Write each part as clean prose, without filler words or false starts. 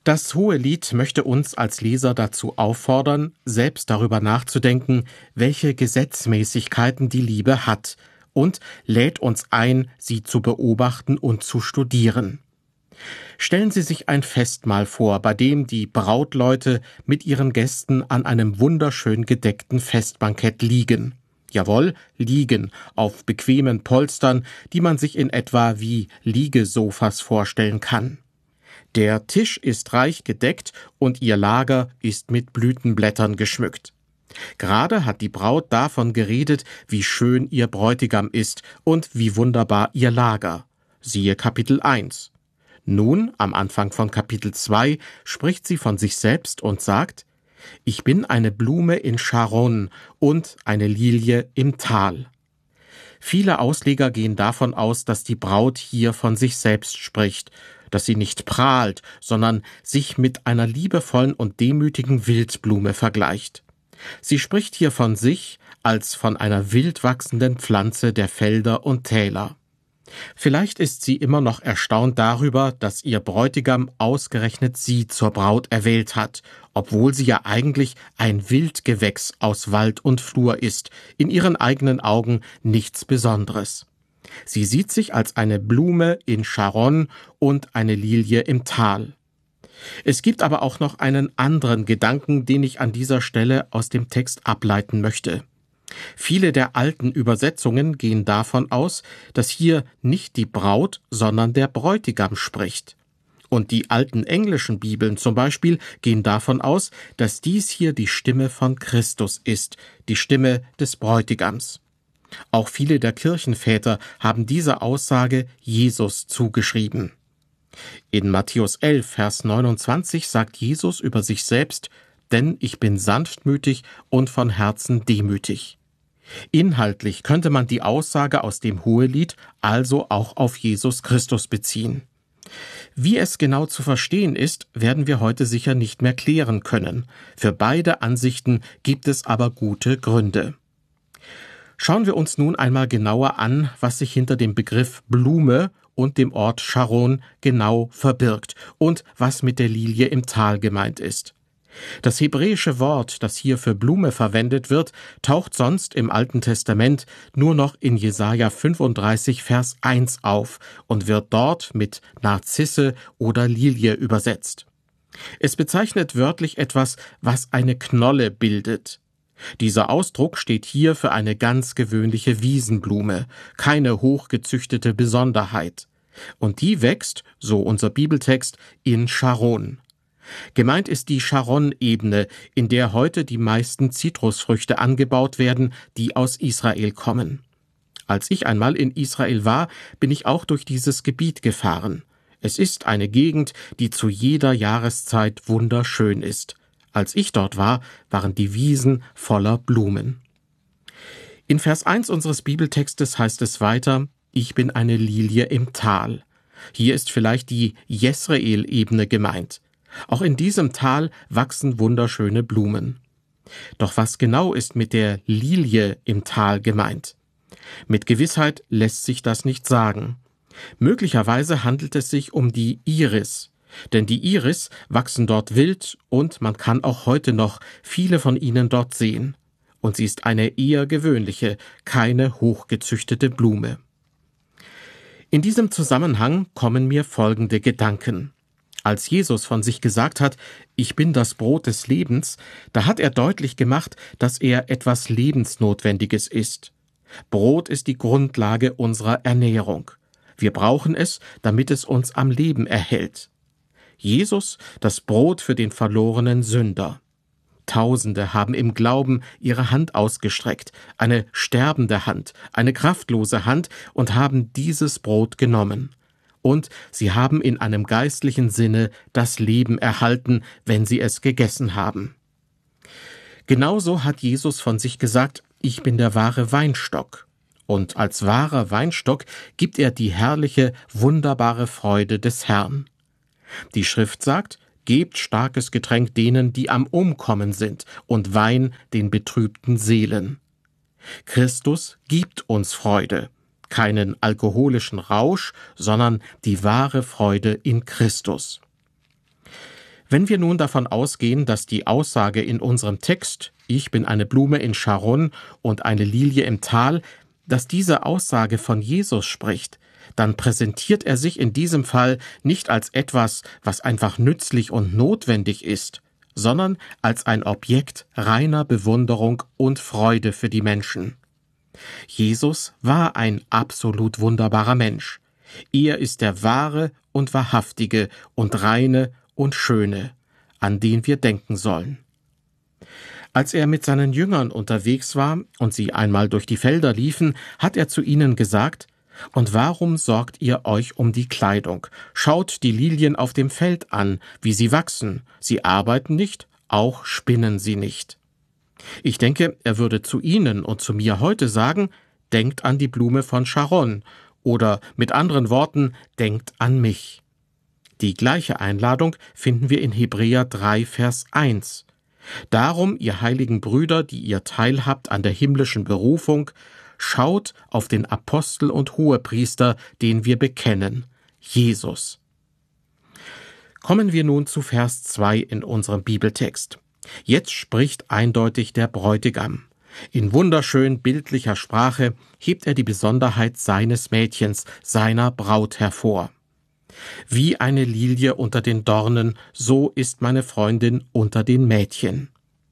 Das Hohelied möchte uns als Leser dazu auffordern, selbst darüber nachzudenken, welche Gesetzmäßigkeiten die Liebe hat, und lädt uns ein, sie zu beobachten und zu studieren. Stellen Sie sich ein Festmahl vor, bei dem die Brautleute mit ihren Gästen an einem wunderschön gedeckten Festbankett liegen. Jawohl, liegen, auf bequemen Polstern, die man sich in etwa wie Liegesofas vorstellen kann. Der Tisch ist reich gedeckt und ihr Lager ist mit Blütenblättern geschmückt. Gerade hat die Braut davon geredet, wie schön ihr Bräutigam ist und wie wunderbar ihr Lager. Siehe Kapitel 1. Nun, am Anfang von Kapitel 2, spricht sie von sich selbst und sagt: Ich bin eine Blume in Scharon und eine Lilie im Tal. Viele Ausleger gehen davon aus, dass die Braut hier von sich selbst spricht, dass sie nicht prahlt, sondern sich mit einer liebevollen und demütigen Wildblume vergleicht. Sie spricht hier von sich als von einer wild wachsenden Pflanze der Felder und Täler. Vielleicht ist sie immer noch erstaunt darüber, dass ihr Bräutigam ausgerechnet sie zur Braut erwählt hat, obwohl sie ja eigentlich ein Wildgewächs aus Wald und Flur ist, in ihren eigenen Augen nichts Besonderes. Sie sieht sich als eine Blume in Scharon und eine Lilie im Tal. Es gibt aber auch noch einen anderen Gedanken, den ich an dieser Stelle aus dem Text ableiten möchte. Viele der alten Übersetzungen gehen davon aus, dass hier nicht die Braut, sondern der Bräutigam spricht. Und die alten englischen Bibeln zum Beispiel gehen davon aus, dass dies hier die Stimme von Christus ist, die Stimme des Bräutigams. Auch viele der Kirchenväter haben diese Aussage Jesus zugeschrieben. In Matthäus 11, Vers 29 sagt Jesus über sich selbst: Denn ich bin sanftmütig und von Herzen demütig. Inhaltlich könnte man die Aussage aus dem Hohelied also auch auf Jesus Christus beziehen. Wie es genau zu verstehen ist, werden wir heute sicher nicht mehr klären können. Für beide Ansichten gibt es aber gute Gründe. Schauen wir uns nun einmal genauer an, was sich hinter dem Begriff Blume und dem Ort Scharon genau verbirgt und was mit der Lilie im Tal gemeint ist. Das hebräische Wort, das hier für Blume verwendet wird, taucht sonst im Alten Testament nur noch in Jesaja 35, Vers 1 auf und wird dort mit Narzisse oder Lilie übersetzt. Es bezeichnet wörtlich etwas, was eine Knolle bildet. Dieser Ausdruck steht hier für eine ganz gewöhnliche Wiesenblume, keine hochgezüchtete Besonderheit. Und die wächst, so unser Bibeltext, in Scharon. Gemeint ist die Scharon-Ebene, in der heute die meisten Zitrusfrüchte angebaut werden, die aus Israel kommen. Als ich einmal in Israel war, bin ich auch durch dieses Gebiet gefahren. Es ist eine Gegend, die zu jeder Jahreszeit wunderschön ist. Als ich dort war, waren die Wiesen voller Blumen. In Vers 1 unseres Bibeltextes heißt es weiter: Ich bin eine Lilie im Tal. Hier ist vielleicht die Jesreel-Ebene gemeint. Auch in diesem Tal wachsen wunderschöne Blumen. Doch was genau ist mit der Lilie im Tal gemeint? Mit Gewissheit lässt sich das nicht sagen. Möglicherweise handelt es sich um die Iris, denn die Iris wachsen dort wild und man kann auch heute noch viele von ihnen dort sehen. Und sie ist eine eher gewöhnliche, keine hochgezüchtete Blume. In diesem Zusammenhang kommen mir folgende Gedanken. Als Jesus von sich gesagt hat: Ich bin das Brot des Lebens, da hat er deutlich gemacht, dass er etwas Lebensnotwendiges ist. Brot ist die Grundlage unserer Ernährung. Wir brauchen es, damit es uns am Leben erhält. Jesus, das Brot für den verlorenen Sünder. Tausende haben im Glauben ihre Hand ausgestreckt, eine sterbende Hand, eine kraftlose Hand, und haben dieses Brot genommen. Und sie haben in einem geistlichen Sinne das Leben erhalten, wenn sie es gegessen haben. Genauso hat Jesus von sich gesagt: Ich bin der wahre Weinstock. Und als wahrer Weinstock gibt er die herrliche, wunderbare Freude des Herrn. Die Schrift sagt: Gebt starkes Getränk denen, die am Umkommen sind, und Wein den betrübten Seelen. Christus gibt uns Freude. Keinen alkoholischen Rausch, sondern die wahre Freude in Christus. Wenn wir nun davon ausgehen, dass die Aussage in unserem Text, ich bin eine Blume in Sharon und eine Lilie im Tal, dass diese Aussage von Jesus spricht, dann präsentiert er sich in diesem Fall nicht als etwas, was einfach nützlich und notwendig ist, sondern als ein Objekt reiner Bewunderung und Freude für die Menschen. Jesus war ein absolut wunderbarer Mensch. Er ist der wahre und wahrhaftige und reine und schöne, an den wir denken sollen. Als er mit seinen Jüngern unterwegs war und sie einmal durch die Felder liefen, hat er zu ihnen gesagt: Und warum sorgt ihr euch um die Kleidung? Schaut die Lilien auf dem Feld an, wie sie wachsen. Sie arbeiten nicht, auch spinnen sie nicht. Ich denke, er würde zu Ihnen und zu mir heute sagen: Denkt an die Blume von Sharon, oder mit anderen Worten, denkt an mich. Die gleiche Einladung finden wir in Hebräer 3, Vers 1. Darum, ihr heiligen Brüder, die ihr teilhabt an der himmlischen Berufung, schaut auf den Apostel und Hohepriester, den wir bekennen, Jesus. Kommen wir nun zu Vers 2 in unserem Bibeltext. Jetzt spricht eindeutig der Bräutigam. In wunderschön bildlicher Sprache hebt er die Besonderheit seines Mädchens, seiner Braut hervor. Wie eine Lilie unter den Dornen, so ist meine Freundin unter den Mädchen.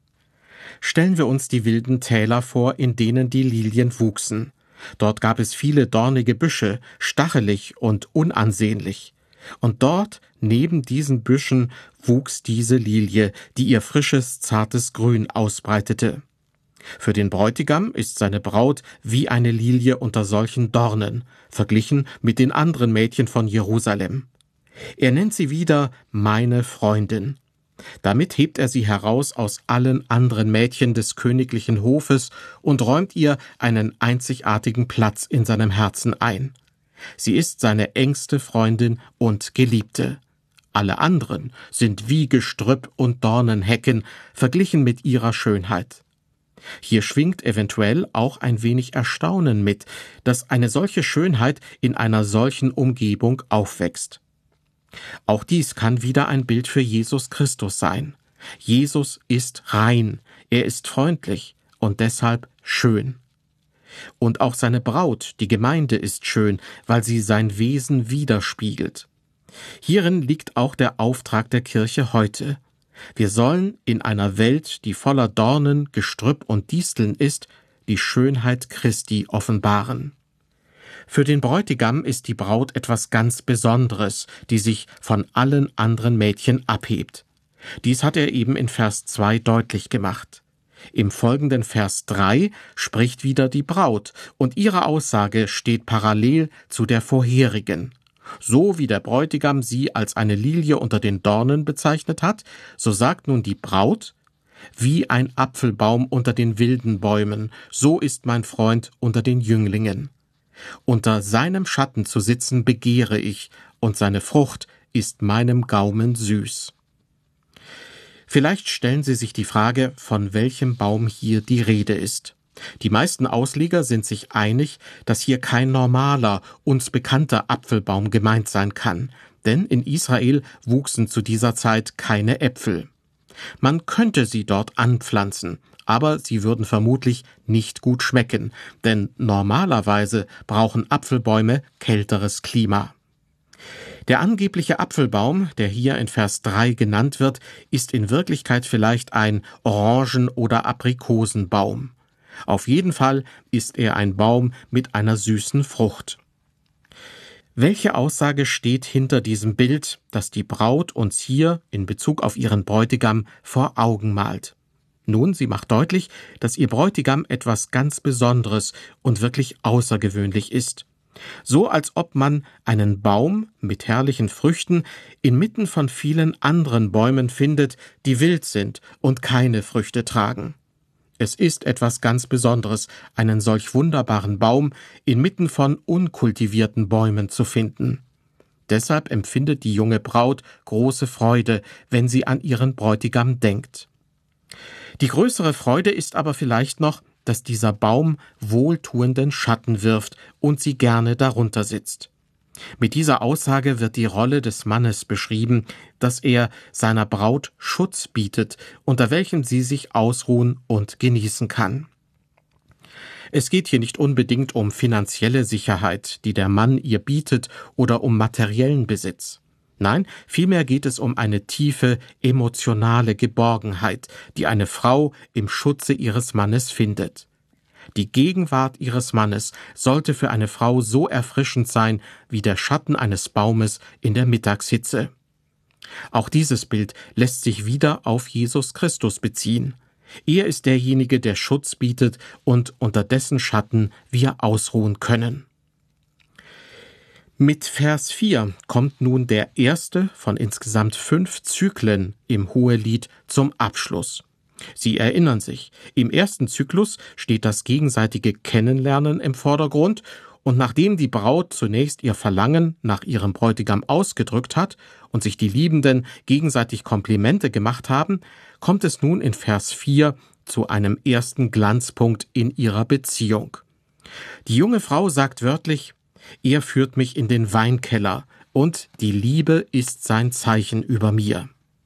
Stellen wir uns die wilden Täler vor, in denen die Lilien wuchsen. Dort gab es viele dornige Büsche, stachelig und unansehnlich. Und dort, neben diesen Büschen, wuchs diese Lilie, die ihr frisches, zartes Grün ausbreitete. Für den Bräutigam ist seine Braut wie eine Lilie unter solchen Dornen, verglichen mit den anderen Mädchen von Jerusalem. Er nennt sie wieder meine Freundin. Damit hebt er sie heraus aus allen anderen Mädchen des königlichen Hofes und räumt ihr einen einzigartigen Platz in seinem Herzen ein. Sie ist seine engste Freundin und Geliebte. Alle anderen sind wie Gestrüpp und Dornenhecken, verglichen mit ihrer Schönheit. Hier schwingt eventuell auch ein wenig Erstaunen mit, dass eine solche Schönheit in einer solchen Umgebung aufwächst. Auch dies kann wieder ein Bild für Jesus Christus sein. Jesus ist rein, er ist freundlich und deshalb schön. Und auch seine Braut, die Gemeinde, ist schön, weil sie sein Wesen widerspiegelt. Hierin liegt auch der Auftrag der Kirche heute. Wir sollen in einer Welt, die voller Dornen, Gestrüpp und Disteln ist, die Schönheit Christi offenbaren. Für den Bräutigam ist die Braut etwas ganz Besonderes, die sich von allen anderen Mädchen abhebt. Dies hat er eben in Vers 2 deutlich gemacht. Im folgenden Vers 3 spricht wieder die Braut, und ihre Aussage steht parallel zu der vorherigen. So wie der Bräutigam sie als eine Lilie unter den Dornen bezeichnet hat, so sagt nun die Braut: Wie ein Apfelbaum unter den wilden Bäumen, so ist mein Freund unter den Jünglingen. Unter seinem Schatten zu sitzen begehre ich, und seine Frucht ist meinem Gaumen süß. Vielleicht stellen Sie sich die Frage, von welchem Baum hier die Rede ist. Die meisten Ausleger sind sich einig, dass hier kein normaler, uns bekannter Apfelbaum gemeint sein kann, denn in Israel wuchsen zu dieser Zeit keine Äpfel. Man könnte sie dort anpflanzen, aber sie würden vermutlich nicht gut schmecken, denn normalerweise brauchen Apfelbäume kälteres Klima. Der angebliche Apfelbaum, der hier in Vers 3 genannt wird, ist in Wirklichkeit vielleicht ein Orangen- oder Aprikosenbaum. Auf jeden Fall ist er ein Baum mit einer süßen Frucht. Welche Aussage steht hinter diesem Bild, das die Braut uns hier in Bezug auf ihren Bräutigam vor Augen malt? Nun, sie macht deutlich, dass ihr Bräutigam etwas ganz Besonderes und wirklich außergewöhnlich ist. So als ob man einen Baum mit herrlichen Früchten inmitten von vielen anderen Bäumen findet, die wild sind und keine Früchte tragen. Es ist etwas ganz Besonderes, einen solch wunderbaren Baum inmitten von unkultivierten Bäumen zu finden. Deshalb empfindet die junge Braut große Freude, wenn sie an ihren Bräutigam denkt. Die größere Freude ist aber vielleicht noch, dass dieser Baum wohltuenden Schatten wirft und sie gerne darunter sitzt. Mit dieser Aussage wird die Rolle des Mannes beschrieben, dass er seiner Braut Schutz bietet, unter welchem sie sich ausruhen und genießen kann. Es geht hier nicht unbedingt um finanzielle Sicherheit, die der Mann ihr bietet, oder um materiellen Besitz. Nein, vielmehr geht es um eine tiefe, emotionale Geborgenheit, die eine Frau im Schutze ihres Mannes findet. Die Gegenwart ihres Mannes sollte für eine Frau so erfrischend sein wie der Schatten eines Baumes in der Mittagshitze. Auch dieses Bild lässt sich wieder auf Jesus Christus beziehen. Er ist derjenige, der Schutz bietet und unter dessen Schatten wir ausruhen können. Mit Vers 4 kommt nun der erste von insgesamt 5 Zyklen im Hohelied zum Abschluss. Sie erinnern sich, im ersten Zyklus steht das gegenseitige Kennenlernen im Vordergrund, und nachdem die Braut zunächst ihr Verlangen nach ihrem Bräutigam ausgedrückt hat und sich die Liebenden gegenseitig Komplimente gemacht haben, kommt es nun in Vers 4 zu einem ersten Glanzpunkt in ihrer Beziehung. Die junge Frau sagt wörtlich: Er führt mich in den Weinkeller, und die Liebe ist sein Zeichen über mir.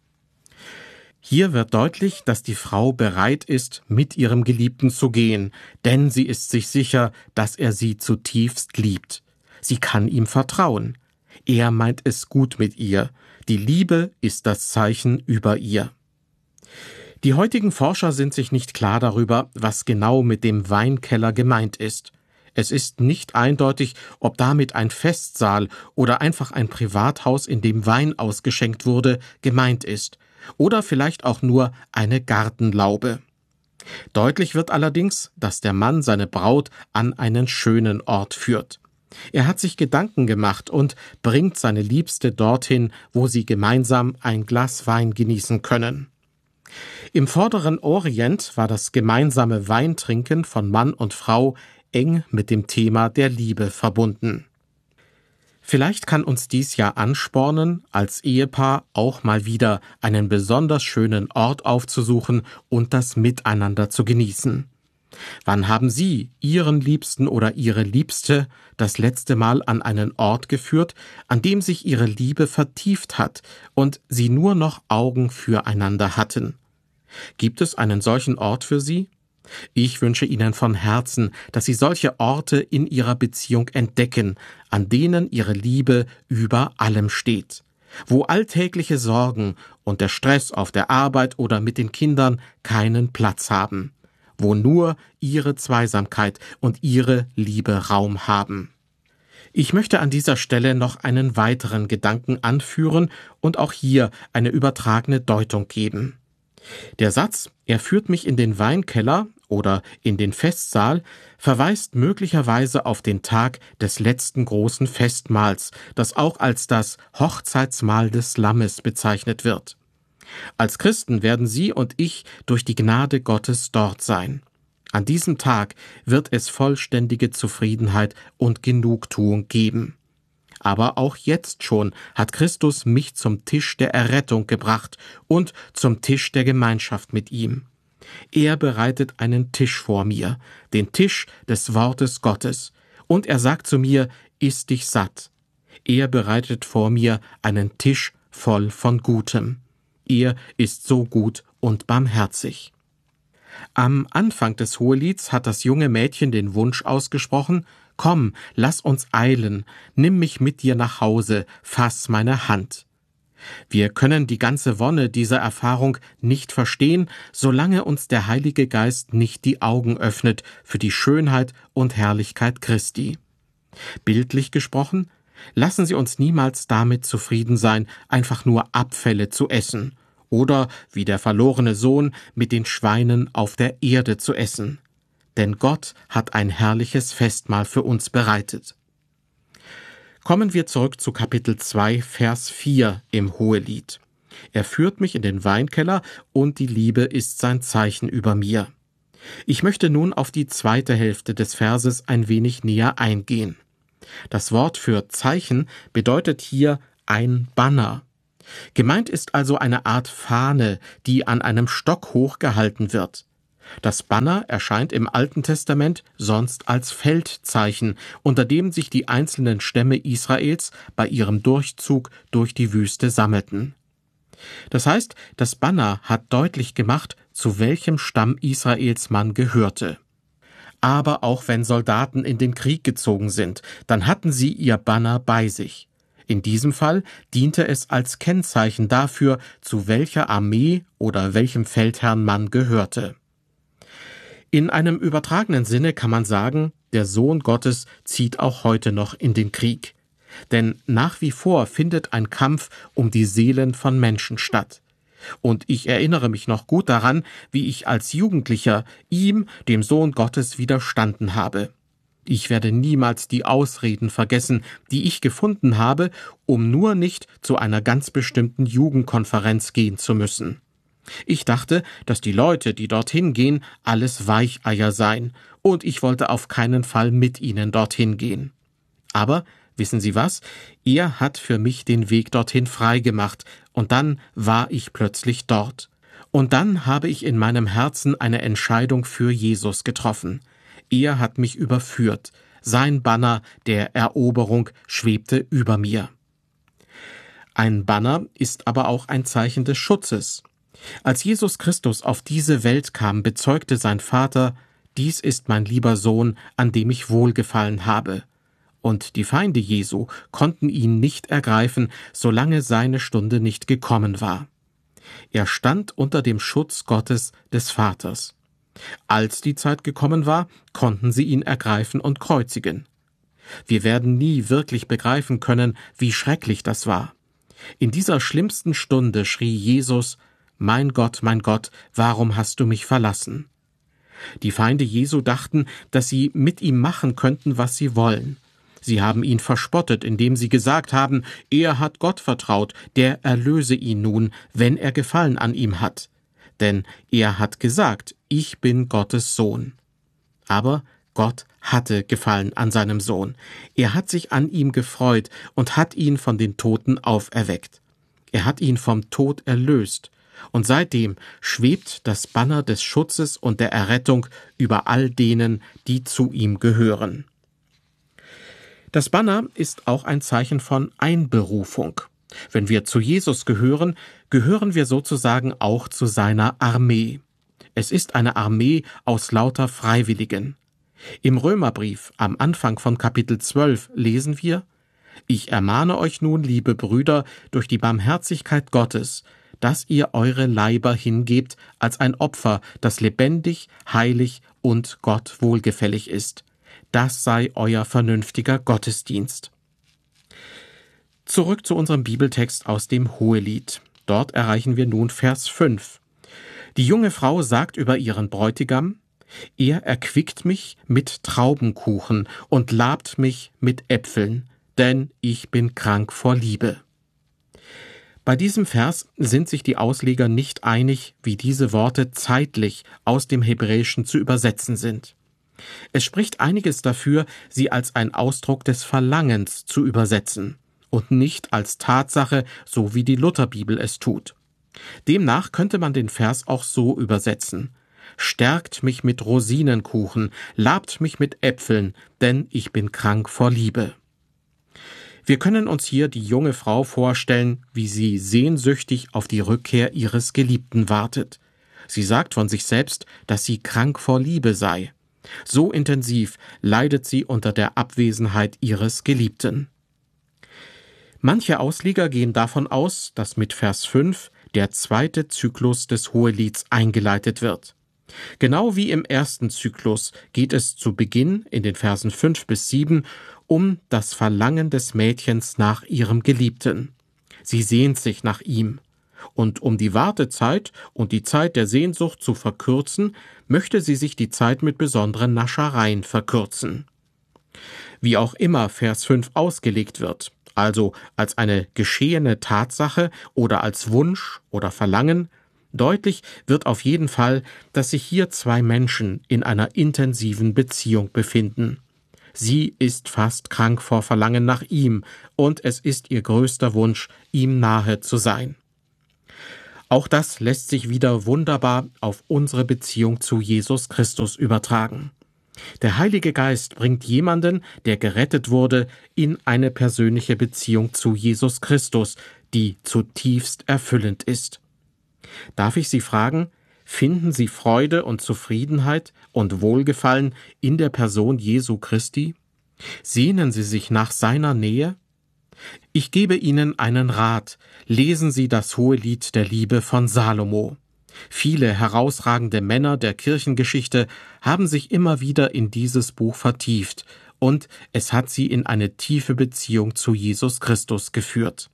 Hier wird deutlich, dass die Frau bereit ist, mit ihrem Geliebten zu gehen, denn sie ist sich sicher, dass er sie zutiefst liebt. Sie kann ihm vertrauen. Er meint es gut mit ihr. Die Liebe ist das Zeichen über ihr. Die heutigen Forscher sind sich nicht klar darüber, was genau mit dem Weinkeller gemeint ist. Es ist nicht eindeutig, ob damit ein Festsaal oder einfach ein Privathaus, in dem Wein ausgeschenkt wurde, gemeint ist. Oder vielleicht auch nur eine Gartenlaube. Deutlich wird allerdings, dass der Mann seine Braut an einen schönen Ort führt. Er hat sich Gedanken gemacht und bringt seine Liebste dorthin, wo sie gemeinsam ein Glas Wein genießen können. Im vorderen Orient war das gemeinsame Weintrinken von Mann und Frau eng mit dem Thema der Liebe verbunden. Vielleicht kann uns dies ja anspornen, als Ehepaar auch mal wieder einen besonders schönen Ort aufzusuchen und das Miteinander zu genießen. Wann haben Sie Ihren Liebsten oder Ihre Liebste das letzte Mal an einen Ort geführt, an dem sich Ihre Liebe vertieft hat und Sie nur noch Augen füreinander hatten? Gibt es einen solchen Ort für Sie? Ich wünsche Ihnen von Herzen, dass Sie solche Orte in Ihrer Beziehung entdecken, an denen Ihre Liebe über allem steht, wo alltägliche Sorgen und der Stress auf der Arbeit oder mit den Kindern keinen Platz haben, wo nur Ihre Zweisamkeit und Ihre Liebe Raum haben. Ich möchte an dieser Stelle noch einen weiteren Gedanken anführen und auch hier eine übertragene Deutung geben. Der Satz, er führt mich in den Weinkeller oder in den Festsaal, verweist möglicherweise auf den Tag des letzten großen Festmahls, das auch als das Hochzeitsmahl des Lammes bezeichnet wird. Als Christen werden Sie und ich durch die Gnade Gottes dort sein. An diesem Tag wird es vollständige Zufriedenheit und Genugtuung geben. Aber auch jetzt schon hat Christus mich zum Tisch der Errettung gebracht und zum Tisch der Gemeinschaft mit ihm. Er bereitet einen Tisch vor mir, den Tisch des Wortes Gottes, und er sagt zu mir: Iss dich satt. Er bereitet vor mir einen Tisch voll von Gutem. Er ist so gut und barmherzig. Am Anfang des Hohelieds hat das junge Mädchen den Wunsch ausgesprochen: Komm, lass uns eilen, nimm mich mit dir nach Hause, fass meine Hand. Wir können die ganze Wonne dieser Erfahrung nicht verstehen, solange uns der Heilige Geist nicht die Augen öffnet für die Schönheit und Herrlichkeit Christi. Bildlich gesprochen, lassen Sie uns niemals damit zufrieden sein, einfach nur Abfälle zu essen oder, wie der verlorene Sohn, mit den Schweinen auf der Erde zu essen. Denn Gott hat ein herrliches Festmahl für uns bereitet. Kommen wir zurück zu Kapitel 2, Vers 4 im Hohelied. Er führt mich in den Weinkeller und die Liebe ist sein Zeichen über mir. Ich möchte nun auf die zweite Hälfte des Verses ein wenig näher eingehen. Das Wort für Zeichen bedeutet hier ein Banner. Gemeint ist also eine Art Fahne, die an einem Stock hochgehalten wird. Das Banner erscheint im Alten Testament sonst als Feldzeichen, unter dem sich die einzelnen Stämme Israels bei ihrem Durchzug durch die Wüste sammelten. Das heißt, das Banner hat deutlich gemacht, zu welchem Stamm Israels man gehörte. Aber auch wenn Soldaten in den Krieg gezogen sind, dann hatten sie ihr Banner bei sich. In diesem Fall diente es als Kennzeichen dafür, zu welcher Armee oder welchem Feldherrn man gehörte. In einem übertragenen Sinne kann man sagen, der Sohn Gottes zieht auch heute noch in den Krieg. Denn nach wie vor findet ein Kampf um die Seelen von Menschen statt. Und ich erinnere mich noch gut daran, wie ich als Jugendlicher ihm, dem Sohn Gottes, widerstanden habe. Ich werde niemals die Ausreden vergessen, die ich gefunden habe, um nur nicht zu einer ganz bestimmten Jugendkonferenz gehen zu müssen. Ich dachte, dass die Leute, die dorthin gehen, alles Weicheier seien, und ich wollte auf keinen Fall mit ihnen dorthin gehen. Aber wissen Sie was? Er hat für mich den Weg dorthin freigemacht, und dann war ich plötzlich dort. Und dann habe ich in meinem Herzen eine Entscheidung für Jesus getroffen. Er hat mich überführt. Sein Banner der Eroberung schwebte über mir. Ein Banner ist aber auch ein Zeichen des Schutzes. Als Jesus Christus auf diese Welt kam, bezeugte sein Vater: Dies ist mein lieber Sohn, an dem ich wohlgefallen habe. Und die Feinde Jesu konnten ihn nicht ergreifen, solange seine Stunde nicht gekommen war. Er stand unter dem Schutz Gottes des Vaters. Als die Zeit gekommen war, konnten sie ihn ergreifen und kreuzigen. Wir werden nie wirklich begreifen können, wie schrecklich das war. In dieser schlimmsten Stunde schrie Jesus: mein Gott, warum hast du mich verlassen? Die Feinde Jesu dachten, dass sie mit ihm machen könnten, was sie wollen. Sie haben ihn verspottet, indem sie gesagt haben, er hat Gott vertraut, der erlöse ihn nun, wenn er Gefallen an ihm hat. Denn er hat gesagt, ich bin Gottes Sohn. Aber Gott hatte Gefallen an seinem Sohn. Er hat sich an ihm gefreut und hat ihn von den Toten auferweckt. Er hat ihn vom Tod erlöst. Und seitdem schwebt das Banner des Schutzes und der Errettung über all denen, die zu ihm gehören. Das Banner ist auch ein Zeichen von Einberufung. Wenn wir zu Jesus gehören, gehören wir sozusagen auch zu seiner Armee. Es ist eine Armee aus lauter Freiwilligen. Im Römerbrief am Anfang von Kapitel 12 lesen wir: Ich ermahne euch nun, liebe Brüder, durch die Barmherzigkeit Gottes, dass ihr eure Leiber hingebt als ein Opfer, das lebendig, heilig und Gott wohlgefällig ist. Das sei euer vernünftiger Gottesdienst. Zurück zu unserem Bibeltext aus dem Hohelied. Dort erreichen wir nun Vers 5. Die junge Frau sagt über ihren Bräutigam: Er erquickt mich mit Traubenkuchen und labt mich mit Äpfeln, denn ich bin krank vor Liebe. Bei diesem Vers sind sich die Ausleger nicht einig, wie diese Worte zeitlich aus dem Hebräischen zu übersetzen sind. Es spricht einiges dafür, sie als ein Ausdruck des Verlangens zu übersetzen und nicht als Tatsache, so wie die Lutherbibel es tut. Demnach könnte man den Vers auch so übersetzen: Stärkt mich mit Rosinenkuchen, labt mich mit Äpfeln, denn ich bin krank vor Liebe. Wir können uns hier die junge Frau vorstellen, wie sie sehnsüchtig auf die Rückkehr ihres Geliebten wartet. Sie sagt von sich selbst, dass sie krank vor Liebe sei. So intensiv leidet sie unter der Abwesenheit ihres Geliebten. Manche Ausleger gehen davon aus, dass mit Vers 5 der zweite Zyklus des Hohelieds eingeleitet wird. Genau wie im ersten Zyklus geht es zu Beginn in den Versen 5 bis 7 um das Verlangen des Mädchens nach ihrem Geliebten. Sie sehnt sich nach ihm. Und um die Wartezeit und die Zeit der Sehnsucht zu verkürzen, möchte sie sich die Zeit mit besonderen Naschereien verkürzen. Wie auch immer Vers 5 ausgelegt wird, also als eine geschehene Tatsache oder als Wunsch oder Verlangen, deutlich wird auf jeden Fall, dass sich hier zwei Menschen in einer intensiven Beziehung befinden. Sie ist fast krank vor Verlangen nach ihm, und es ist ihr größter Wunsch, ihm nahe zu sein. Auch das lässt sich wieder wunderbar auf unsere Beziehung zu Jesus Christus übertragen. Der Heilige Geist bringt jemanden, der gerettet wurde, in eine persönliche Beziehung zu Jesus Christus, die zutiefst erfüllend ist. Darf ich Sie fragen, finden Sie Freude und Zufriedenheit und Wohlgefallen in der Person Jesu Christi? Sehnen Sie sich nach seiner Nähe? Ich gebe Ihnen einen Rat. Lesen Sie das Hohelied der Liebe von Salomo. Viele herausragende Männer der Kirchengeschichte haben sich immer wieder in dieses Buch vertieft, und es hat sie in eine tiefe Beziehung zu Jesus Christus geführt.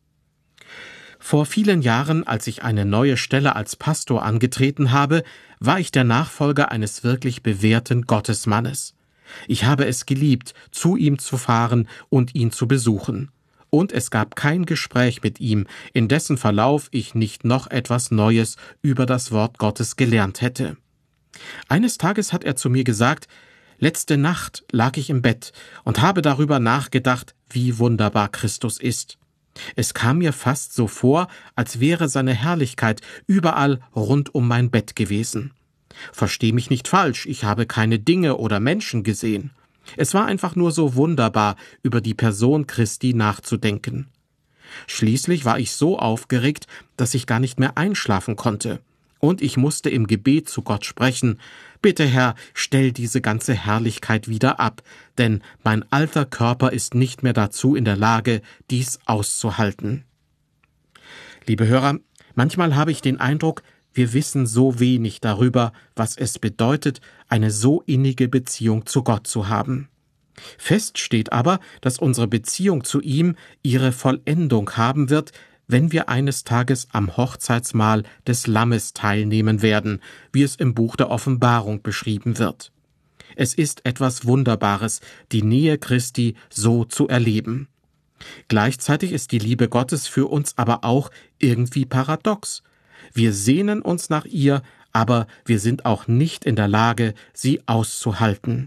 Vor vielen Jahren, als ich eine neue Stelle als Pastor angetreten habe, war ich der Nachfolger eines wirklich bewährten Gottesmannes. Ich habe es geliebt, zu ihm zu fahren und ihn zu besuchen. Und es gab kein Gespräch mit ihm, in dessen Verlauf ich nicht noch etwas Neues über das Wort Gottes gelernt hätte. Eines Tages hat er zu mir gesagt: Letzte Nacht lag ich im Bett und habe darüber nachgedacht, wie wunderbar Christus ist. Es kam mir fast so vor, als wäre seine Herrlichkeit überall rund um mein Bett gewesen. Versteh mich nicht falsch, ich habe keine Dinge oder Menschen gesehen. Es war einfach nur so wunderbar, über die Person Christi nachzudenken. Schließlich war ich so aufgeregt, dass ich gar nicht mehr einschlafen konnte. Und ich musste im Gebet zu Gott sprechen: Bitte, Herr, stell diese ganze Herrlichkeit wieder ab, denn mein alter Körper ist nicht mehr dazu in der Lage, dies auszuhalten. Liebe Hörer, manchmal habe ich den Eindruck, wir wissen so wenig darüber, was es bedeutet, eine so innige Beziehung zu Gott zu haben. Fest steht aber, dass unsere Beziehung zu ihm ihre Vollendung haben wird, wenn wir eines Tages am Hochzeitsmahl des Lammes teilnehmen werden, wie es im Buch der Offenbarung beschrieben wird. Es ist etwas Wunderbares, die Nähe Christi so zu erleben. Gleichzeitig ist die Liebe Gottes für uns aber auch irgendwie paradox. Wir sehnen uns nach ihr, aber wir sind auch nicht in der Lage, sie auszuhalten.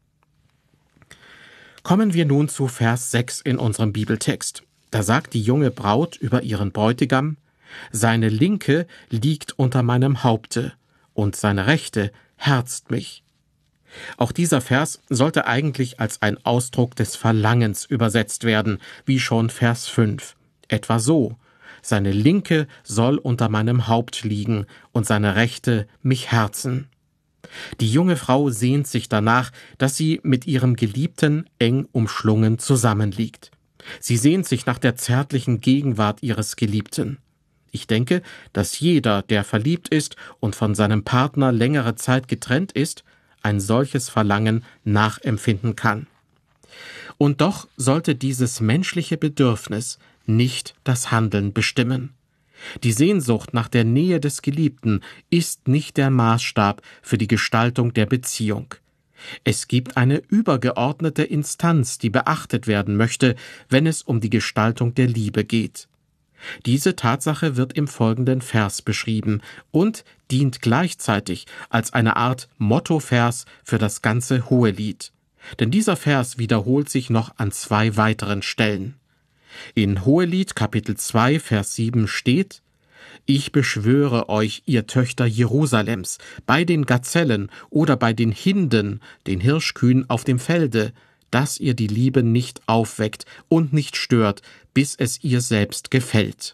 Kommen wir nun zu Vers 6 in unserem Bibeltext. Da sagt die junge Braut über ihren Bräutigam: Seine Linke liegt unter meinem Haupte, und seine Rechte herzt mich. Auch dieser Vers sollte eigentlich als ein Ausdruck des Verlangens übersetzt werden, wie schon Vers 5. Etwa so: Seine Linke soll unter meinem Haupt liegen und seine Rechte mich herzen. Die junge Frau sehnt sich danach, dass sie mit ihrem Geliebten eng umschlungen zusammenliegt. Sie sehnt sich nach der zärtlichen Gegenwart ihres Geliebten. Ich denke, dass jeder, der verliebt ist und von seinem Partner längere Zeit getrennt ist, ein solches Verlangen nachempfinden kann. Und doch sollte dieses menschliche Bedürfnis nicht das Handeln bestimmen. Die Sehnsucht nach der Nähe des Geliebten ist nicht der Maßstab für die Gestaltung der Beziehung. Es gibt eine übergeordnete Instanz, die beachtet werden möchte, wenn es um die Gestaltung der Liebe geht. Diese Tatsache wird im folgenden Vers beschrieben und dient gleichzeitig als eine Art Mottovers für das ganze Hohelied. Denn dieser Vers wiederholt sich noch an 2 weiteren Stellen. In Hohelied Kapitel 2, Vers 7 steht: Ich beschwöre euch, ihr Töchter Jerusalems, bei den Gazellen oder bei den Hinden, den Hirschkühen auf dem Felde, dass ihr die Liebe nicht aufweckt und nicht stört, bis es ihr selbst gefällt.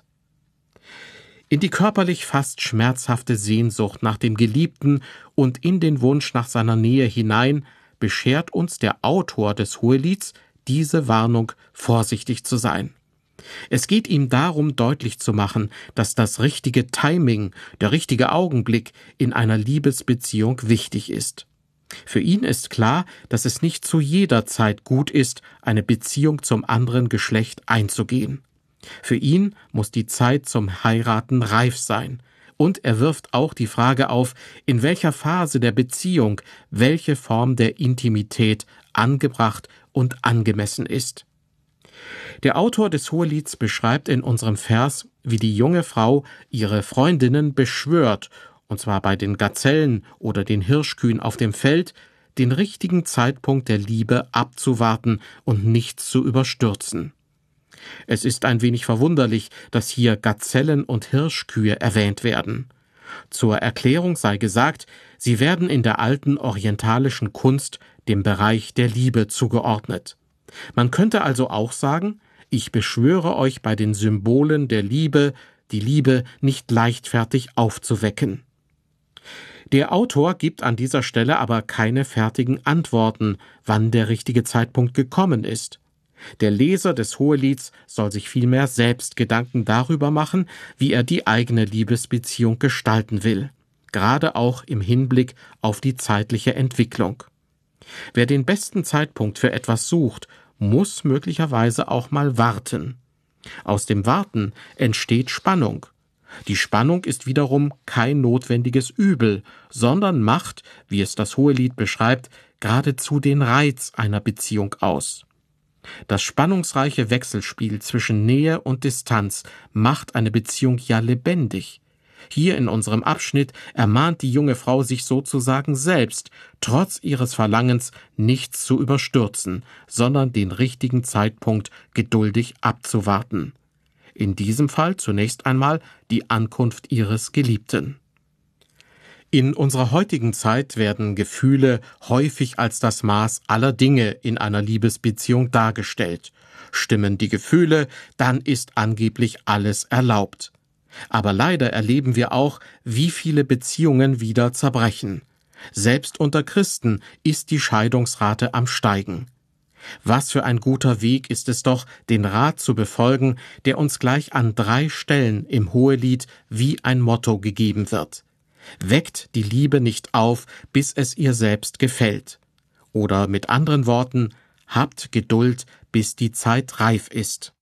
In die körperlich fast schmerzhafte Sehnsucht nach dem Geliebten und in den Wunsch nach seiner Nähe hinein beschert uns der Autor des Hohelieds diese Warnung, vorsichtig zu sein. Es geht ihm darum, deutlich zu machen, dass das richtige Timing, der richtige Augenblick in einer Liebesbeziehung wichtig ist. Für ihn ist klar, dass es nicht zu jeder Zeit gut ist, eine Beziehung zum anderen Geschlecht einzugehen. Für ihn muss die Zeit zum Heiraten reif sein. Und er wirft auch die Frage auf, in welcher Phase der Beziehung welche Form der Intimität angebracht und angemessen ist. Der Autor des Hohelieds beschreibt in unserem Vers, wie die junge Frau ihre Freundinnen beschwört, und zwar bei den Gazellen oder den Hirschkühen auf dem Feld, den richtigen Zeitpunkt der Liebe abzuwarten und nichts zu überstürzen. Es ist ein wenig verwunderlich, dass hier Gazellen und Hirschkühe erwähnt werden. Zur Erklärung sei gesagt, sie werden in der alten orientalischen Kunst dem Bereich der Liebe zugeordnet. Man könnte also auch sagen, ich beschwöre euch bei den Symbolen der Liebe, die Liebe nicht leichtfertig aufzuwecken. Der Autor gibt an dieser Stelle aber keine fertigen Antworten, wann der richtige Zeitpunkt gekommen ist. Der Leser des Hohelieds soll sich vielmehr selbst Gedanken darüber machen, wie er die eigene Liebesbeziehung gestalten will, gerade auch im Hinblick auf die zeitliche Entwicklung. Wer den besten Zeitpunkt für etwas sucht, muss möglicherweise auch mal warten. Aus dem Warten entsteht Spannung. Die Spannung ist wiederum kein notwendiges Übel, sondern macht, wie es das Hohelied beschreibt, geradezu den Reiz einer Beziehung aus. Das spannungsreiche Wechselspiel zwischen Nähe und Distanz macht eine Beziehung ja lebendig. Hier in unserem Abschnitt ermahnt die junge Frau sich sozusagen selbst, trotz ihres Verlangens nichts zu überstürzen, sondern den richtigen Zeitpunkt geduldig abzuwarten. In diesem Fall zunächst einmal die Ankunft ihres Geliebten. In unserer heutigen Zeit werden Gefühle häufig als das Maß aller Dinge in einer Liebesbeziehung dargestellt. Stimmen die Gefühle, dann ist angeblich alles erlaubt. Aber leider erleben wir auch, wie viele Beziehungen wieder zerbrechen. Selbst unter Christen ist die Scheidungsrate am Steigen. Was für ein guter Weg ist es doch, den Rat zu befolgen, der uns gleich an 3 Stellen im Hohelied wie ein Motto gegeben wird. Weckt die Liebe nicht auf, bis es ihr selbst gefällt. Oder mit anderen Worten, habt Geduld, bis die Zeit reif ist.